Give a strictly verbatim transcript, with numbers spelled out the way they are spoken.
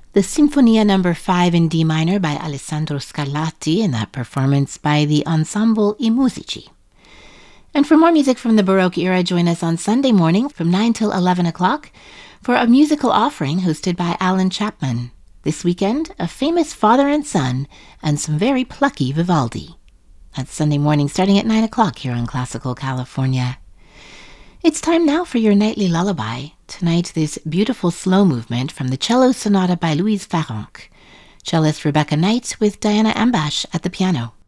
the Sinfonia number five in D minor by Alessandro Scarlatti, in that performance by the Ensemble I Musici. And for more music from the Baroque era, join us on Sunday morning from nine till eleven o'clock for a musical offering hosted by Alan Chapman. This weekend, a famous father and son and some very plucky Vivaldi. That's Sunday morning starting at nine o'clock here on Classical California. It's time now for your nightly lullaby. Tonight, this beautiful slow movement from the Cello Sonata by Louise Farrenc. Cellist Rebecca Knight with Diana Ambash at the piano.